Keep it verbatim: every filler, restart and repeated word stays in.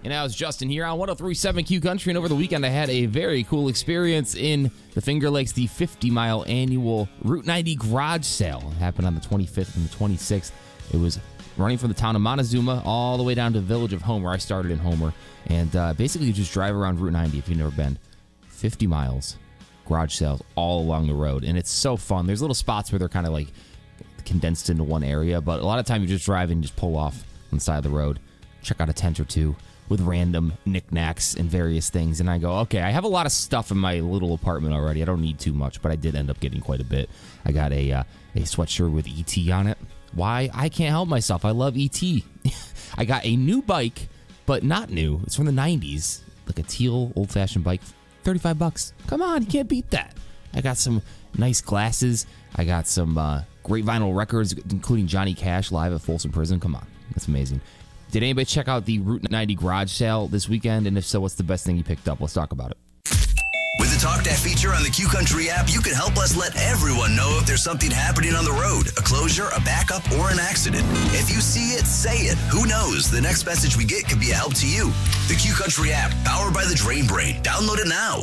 And now it's Justin here on one oh three point seven Q Country. And over the weekend, I had a very cool experience in the Finger Lakes, the fifty-mile annual Route ninety garage sale. It happened on the twenty-fifth and the twenty-sixth. It was running from the town of Montezuma all the way down to the village of Homer. I started in Homer. And uh, basically, you just drive around Route ninety if you've never been. fifty miles, garage sales all along the road. And it's so fun. There's little spots where they're kind of like condensed into one area. But a lot of time you just drive and just pull off on the side of the road. Check out a tent or two with random knickknacks and various things. And I go, okay, I have a lot of stuff in my little apartment already. I don't need too much, but I did end up getting quite a bit. I got a uh, a sweatshirt with E T on it. Why? I can't help myself. I love E T. I got a new bike, but not new. It's from the nineties. Like a teal, old-fashioned bike. thirty-five bucks. Come on, you can't beat that. I got some nice glasses. I got some uh, great vinyl records, including Johnny Cash live at Folsom Prison. Come on. That's amazing. Did anybody check out the Route ninety garage sale this weekend? And if so, what's the best thing you picked up? Let's talk about it. With the Talk That feature on the Q Country app, you can help us let everyone know if there's something happening on the road, a closure, a backup, or an accident. If you see it, say it. Who knows? The next message we get could be a help to you. The Q Country app, powered by the Drain Brain. Download it now.